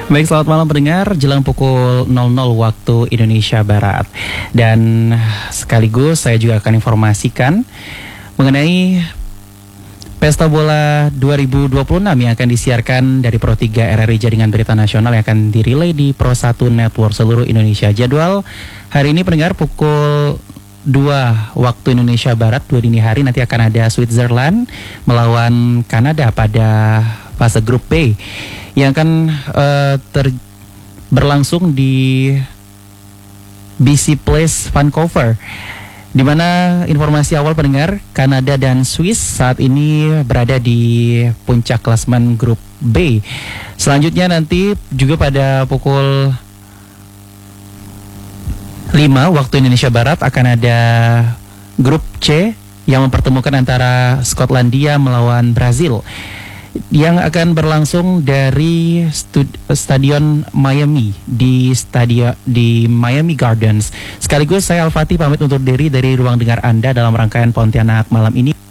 Baik, selamat malam pendengar, jelang pukul 00 waktu Indonesia Barat. Dan sekaligus saya juga akan informasikan mengenai Pesta Bola 2026 yang akan disiarkan dari Pro 3 RRI Jaringan Berita Nasional yang akan dirilai di Pro 1 Network seluruh Indonesia. Jadwal hari ini pendengar pukul 2 waktu Indonesia Barat, 2 dini hari nanti akan ada Switzerland melawan Kanada pada fase grup B yang akan berlangsung di BC Place Vancouver, di mana informasi awal pendengar Kanada dan Swiss saat ini berada di puncak klasemen grup B. Selanjutnya nanti juga pada pukul 5 waktu Indonesia Barat akan ada grup C yang mempertemukan antara Skotlandia melawan Brazil, yang akan berlangsung dari Stadion Miami di Miami Gardens. Sekaligus saya Al-Fatih pamit undur diri dari ruang dengar Anda dalam rangkaian Pontianak malam ini.